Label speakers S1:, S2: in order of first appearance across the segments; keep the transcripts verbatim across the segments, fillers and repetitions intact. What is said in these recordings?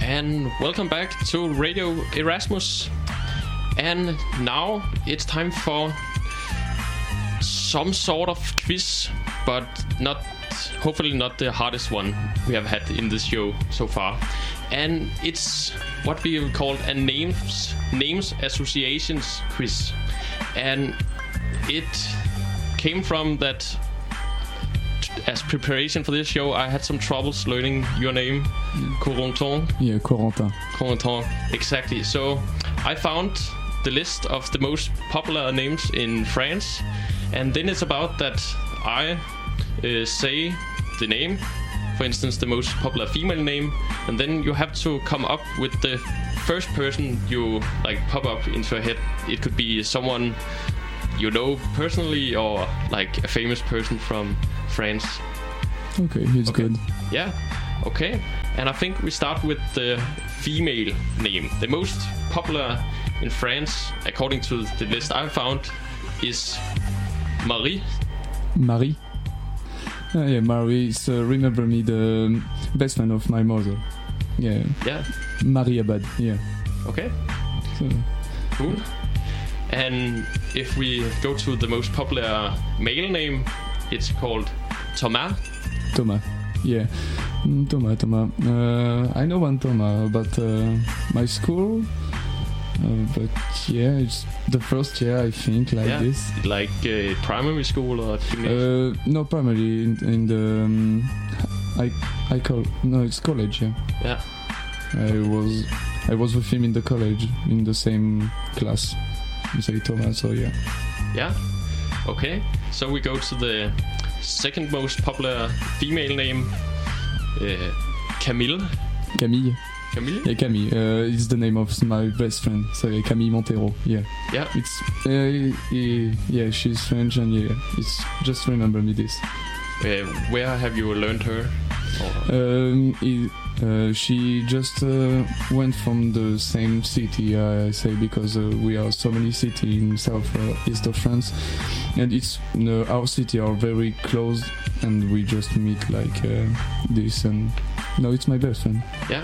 S1: and welcome back to Radio Erasmus. And now it's time for some sort of quiz, but not, hopefully not the hardest one we have had in this show so far. And it's what we call a names names associations quiz. And it came from that, as preparation for this show, I had some troubles learning your name, mm. Corentin.
S2: Yeah, Corentin.
S1: Corentin, exactly. So I found the list of the most popular names in France, and then it's about that I uh, say the name, for instance, the most popular female name, and then you have to come up with the first person you like pop up into your head. It could be someone you know personally, or like a famous person from France.
S2: Okay, it's okay. Good.
S1: Yeah, okay. And I think we start with the female name. The most popular in France, according to the list I found, is Marie.
S2: Marie? Uh, yeah, Marie is, uh, remember me, the best friend of my mother. Yeah.
S1: Yeah.
S2: Marie Abad, yeah.
S1: Okay.
S2: So.
S1: Cool. And if we go to the most popular male name, it's called Thomas.
S2: Thomas, yeah. Mm, Thomas, Thomas. Uh, I know one Thomas about uh, my school, uh, but yeah, it's the first year I think like
S1: yeah,
S2: this.
S1: Like uh, primary school or
S2: uh, no, primary in, in the um, I I call no, it's college. Yeah.
S1: Yeah.
S2: I was I was with him in the college in the same class. You say Thomas, so yeah.
S1: Yeah. Okay. So we go to the second most popular female name, uh, Camille.
S2: Camille.
S1: Camille.
S2: Yeah, Camille. Uh, it's the name of my best friend. So yeah, Camille Montero. Yeah.
S1: Yeah.
S2: It's uh, yeah. She's French, and yeah, it's just remember me this.
S1: Uh, where have you learned her?
S2: Um, it, uh, she just uh, went from the same city, I say, because uh, we are so many cities in south uh, east of France, and it's uh, our city are very close, and we just meet like uh, this, and no, it's my best friend.
S1: Yeah.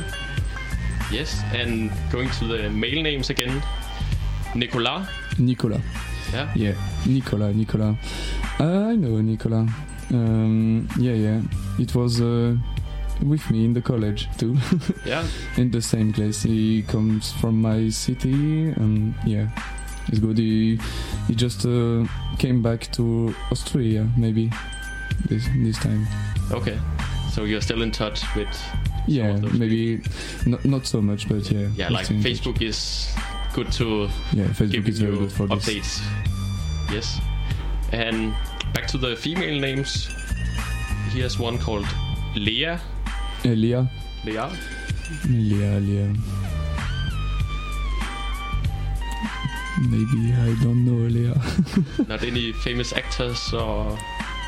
S1: Yes, and going to the male names again, Nicolas.
S2: Nicolas.
S1: Yeah.
S2: Yeah, Nicolas. Nicolas. Uh, I know Nicolas. Um, yeah, yeah. It was uh, with me in the college too.
S1: Yeah.
S2: In the same class. He comes from my city, and yeah, it's good. He he just uh, came back to Austria, maybe this this time.
S1: Okay. So you're still in touch with?
S2: Yeah, maybe not not so much, but yeah.
S1: Yeah, like Facebook touch. Is good to.
S2: Yeah, Facebook is very good for
S1: updates. This. Yes. And back to the female names. Here's one called Leah.
S2: Uh, Leah.
S1: Leah.
S2: Leah, Leah. Maybe I don't know Leah.
S1: Not any famous actors or?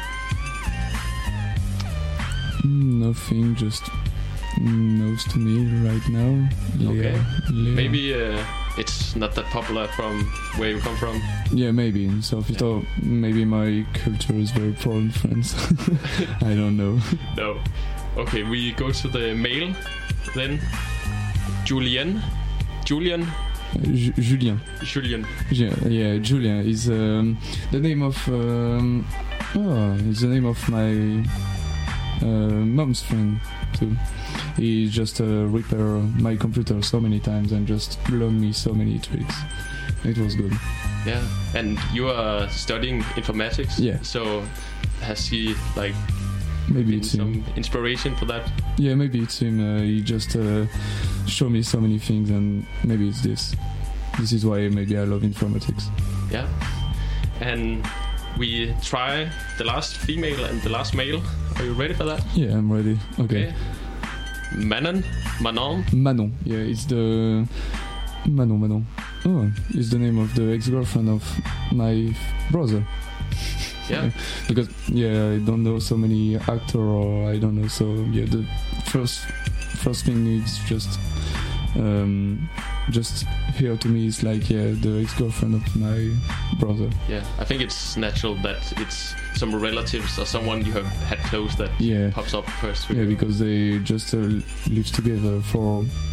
S2: Nothing, just knows to me right now. Leah.
S1: Okay.
S2: Leah.
S1: Maybe uh, it's not that popular from where you come from.
S2: Yeah, maybe in South East. Or maybe my culture is very poor in France. I don't know.
S1: No. Okay, we go to the male then. Julien. Julian.
S2: Uh, Ju- Julien.
S1: Julien.
S2: Yeah, yeah, Julien is um, the name of. Um, oh, it's the name of my uh, mom's friend too. He just uh, repair my computer so many times and just learned me so many tricks. It was good.
S1: Yeah, and you are studying informatics.
S2: Yeah.
S1: So has he like
S2: maybe it's
S1: some
S2: him.
S1: inspiration for that?
S2: Yeah, maybe it's him. Uh, he just uh, showed me so many things, and maybe it's this. This is why maybe I love informatics.
S1: Yeah. And we try the last female and the last male. Are you ready for that?
S2: Yeah, I'm ready. Okay.
S1: Okay. Manon? Manon?
S2: Manon. Yeah, it's the... Manon, Manon. Oh, it's the name of the ex-girlfriend of my brother.
S1: Yeah.
S2: Yeah. Because, yeah, I don't know so many actors, or I don't know, so, yeah, the first first thing is just... Um, just here to me is like, yeah, the ex-girlfriend of my brother.
S1: Yeah, I think it's natural that it's some relatives or someone you have had close that
S2: yeah.
S1: pops up first.
S2: Yeah, because they just uh, live together for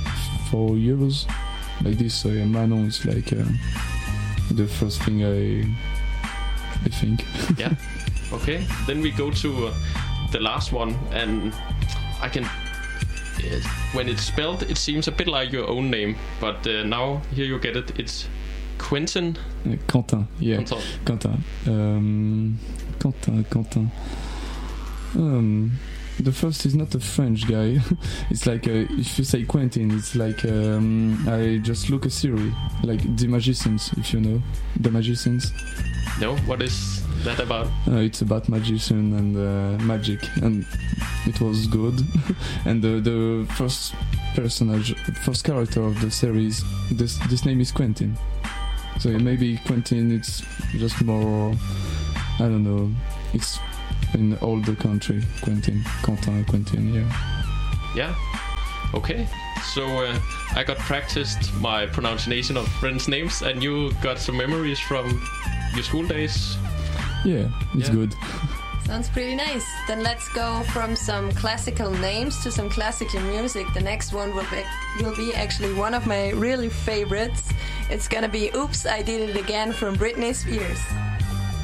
S2: for years like this. So yeah, Manon is like uh, the first thing I I think.
S1: Yeah. Okay. Then we go to uh, the last one, and I can. Uh, when it's spelled, it seems a bit like your own name, but uh, now here you get it. It's Quentin.
S2: Uh, Quentin. Yeah.
S1: Quentin.
S2: Quentin. Um, Quentin. Quentin. Um, the first is not a French guy. It's like uh, if you say Quentin, it's like um, I just look a series like The Magicians, if you know The Magicians.
S1: No, what is that about?
S2: Uh, it's about magician and uh, magic, and it was good. And the, the first personage, first character of the series, this this name is Quentin. So maybe Quentin, it's just more, I don't know, it's in all the country. Quentin, Quentin, Quentin, yeah.
S1: Yeah. Okay. So uh, I got practiced my pronunciation of French names, and you got some memories from your school days.
S2: Yeah, it's
S1: yeah.
S2: good.
S3: Sounds pretty nice. Then let's go from some classical names to some classical music. The next one will be, will be actually one of my really favorites. It's gonna be Oops, I Did It Again from Britney Spears.